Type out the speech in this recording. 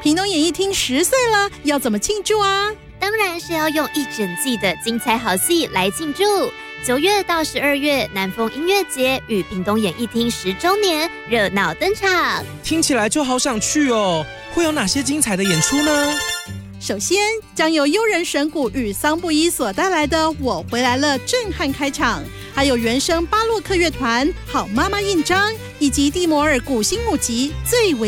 屏东演艺厅10岁了，要怎么庆祝啊？ 当然是要用一整季的精彩好戏来庆祝。9月到12月，南风音乐节与屏东演艺厅10周年热闹登场， 听起来就好想去哦。会有哪些精彩的演出呢？ 首先将由悠人神鼓与桑布伊所带来的《我回来了》震撼开场，还有原声巴洛克乐团好妈妈印章以及蒂摩尔古新木集最为